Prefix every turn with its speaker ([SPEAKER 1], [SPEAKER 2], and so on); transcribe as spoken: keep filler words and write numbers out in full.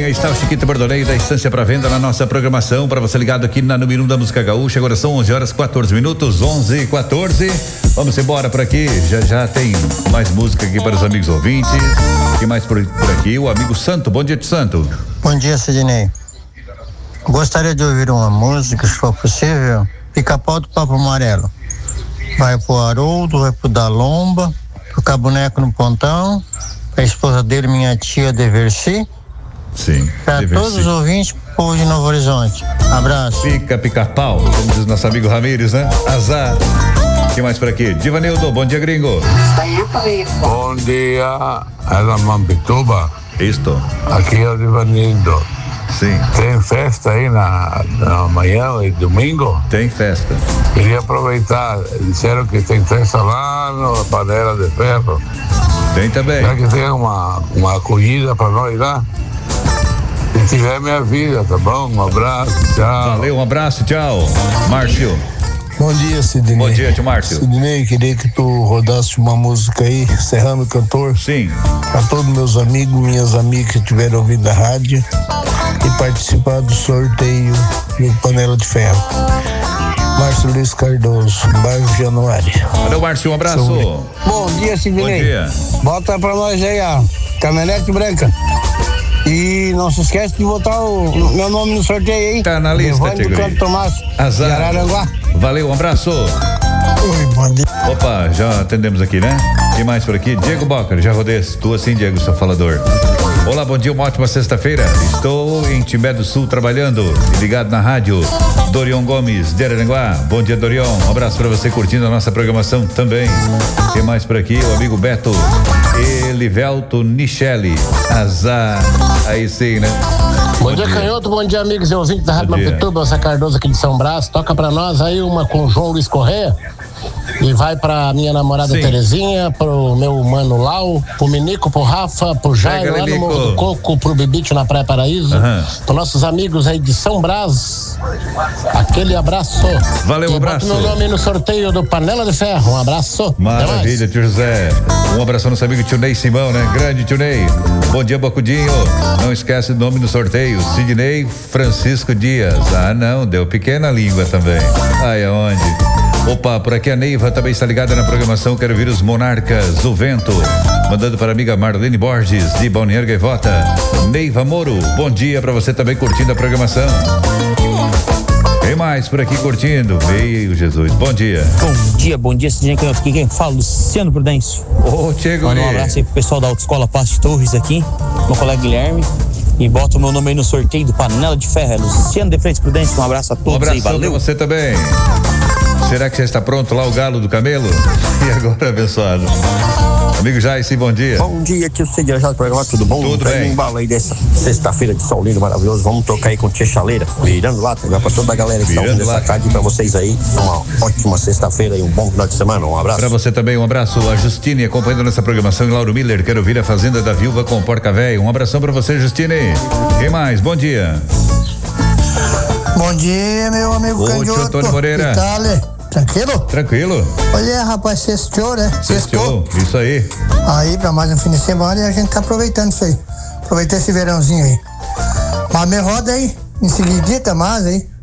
[SPEAKER 1] está o Chiquito Bordoneio da Estância para Venda na nossa programação, para você ligado aqui na número um da música gaúcha. Agora são onze horas quatorze minutos, onze e quatorze. Vamos embora por aqui, já já tem mais música aqui para os amigos ouvintes. E mais por, por aqui, o amigo Santo. Bom dia, tio Santo.
[SPEAKER 2] Bom dia, Sidney. Gostaria de ouvir uma música, se for possível. Pica-pau do Papo Amarelo. Vai pro Haroldo, vai pro Dalomba, pro Caboneco no Pontão, pra esposa dele, minha tia Deversi.
[SPEAKER 1] Sim.
[SPEAKER 2] Pra todos os ouvintes, povo de Novo Horizonte. Abraço.
[SPEAKER 1] Pica, pica-pau, como diz nosso amigo Ramires, né? Azar. O que mais por aqui? Divanildo, bom dia, gringo.
[SPEAKER 3] Bom dia, é da Mampituba.
[SPEAKER 1] Isto.
[SPEAKER 3] Aqui é o Divanildo.
[SPEAKER 1] Sim.
[SPEAKER 3] Tem festa aí na, na manhã e domingo?
[SPEAKER 1] Tem festa.
[SPEAKER 3] Queria aproveitar, disseram que tem festa lá na Panela de Ferro.
[SPEAKER 1] Tem também.
[SPEAKER 3] Será que tem uma, uma acolhida para nós lá? Se tiver, minha vida, tá bom? Um abraço, tchau.
[SPEAKER 1] Valeu, um abraço, tchau. Márcio.
[SPEAKER 4] Bom dia, Sidney.
[SPEAKER 1] Bom dia, tio Márcio.
[SPEAKER 4] Sidney, queria que tu rodasse uma música aí, Serrano Cantor.
[SPEAKER 1] Sim.
[SPEAKER 4] Para todos meus amigos, minhas amigas que estiveram ouvindo a rádio e participar do sorteio no Panela de Ferro. Márcio Luiz Cardoso, bairro Januário.
[SPEAKER 1] Valeu, Márcio, um abraço.
[SPEAKER 4] Saúde.
[SPEAKER 5] Bom dia, Sidney.
[SPEAKER 1] Bom dia.
[SPEAKER 5] Bota pra nós aí a caminhonete branca. E não se esquece de botar o meu nome no sorteio aí.
[SPEAKER 1] Tá na lista,
[SPEAKER 5] Evandro do Canto Tomás,
[SPEAKER 1] Azar.
[SPEAKER 5] de Araranguá.
[SPEAKER 1] Valeu, um abraço.
[SPEAKER 2] Oi, bom dia.
[SPEAKER 1] Opa, já atendemos aqui, né? Quem mais por aqui? Diego Bocker, já rodei. Tu assim, Diego, seu falador. Olá, bom dia, uma ótima sexta-feira. Estou em Timbé do Sul trabalhando e ligado na rádio. Dorion Gomes, de Araranguá. Bom dia, Dorion. Um abraço pra você curtindo a nossa programação também. Quem mais por aqui? O amigo Beto. Elivelto Nichelle. Azar. Aí sim, né?
[SPEAKER 6] Bom, bom dia, dia, Canhoto. Bom dia, amigos e ouvintes da Rádio Mampituba. Essa Cardoso aqui de São Brás. Toca pra nós aí uma com o João Luiz Correia. E vai pra minha namorada Sim. Terezinha, pro meu mano Lau, pro Minico, pro Rafa, pro Jairo, lá no Morro do Coco, pro Bibite na Praia Paraíso, uhum. Pros nossos amigos aí de São Brás. Aquele abraço.
[SPEAKER 1] Valeu, um abraço.
[SPEAKER 6] Bota meu nome no sorteio do Panela de Ferro. Um abraço.
[SPEAKER 1] Maravilha, tio José. Um abraço no nosso amigo tio Ney Simão, né? Grande tio Ney. Bom dia, Bocudinho. Não esquece o nome no sorteio. Sidney Francisco Dias. Ah, não, deu pequena língua também. Ai, aonde? Opa, por aqui a Neiva também está ligada na programação. Quero ver os Monarcas, o Vento. Mandando para a amiga Marlene Borges, de Balneário Gaivota. Neiva Moro, bom dia para você também curtindo a programação. Quem mais por aqui curtindo? Meu Jesus, bom dia.
[SPEAKER 7] Bom dia, bom dia, Sidney Canhoto. Aqui quem fala, Luciano Prudêncio.
[SPEAKER 1] Ô, Tchego.
[SPEAKER 7] Manda um abraço aí pro pessoal da Autoescola Pasto Torres aqui, meu colega Guilherme. E bota o meu nome aí no sorteio do Panela de Ferro. É Luciano de Freitas Prudêncio. Um abraço a todos. Um abraço aí, valeu.
[SPEAKER 1] Pra você também. Será que já está pronto lá o galo do camelo? E agora, abençoado? Amigo Jaice, bom dia.
[SPEAKER 8] Bom dia, tio Cid, já do programa, tudo bom?
[SPEAKER 1] Tudo bem.
[SPEAKER 8] Um embalo aí dessa sexta-feira de sol lindo, maravilhoso. Vamos tocar aí com Tia Chaleira, virando lá, vai pra toda a galera que está ouvindo essa tarde, pra vocês aí. Uma ótima sexta-feira e um bom final de semana. Um abraço.
[SPEAKER 1] Pra você também, um abraço. A Justine acompanhando nessa programação em Lauro Miller. Quero ouvir a Fazenda da Viúva com Porca Véia. Um abração pra você, Justine. Quem mais? Bom dia.
[SPEAKER 2] Bom dia, meu amigo Canhoto.
[SPEAKER 1] Ô, Antônio Moreira.
[SPEAKER 2] Itália. Tranquilo?
[SPEAKER 1] Tranquilo.
[SPEAKER 2] Olha, rapaz, sextou, né?
[SPEAKER 1] Sextou. Isso aí.
[SPEAKER 2] Aí, pra mais um fim de semana, e a gente tá aproveitando isso aí. Aproveitar esse verãozinho aí. Mas me roda aí, em seguidita mais aí.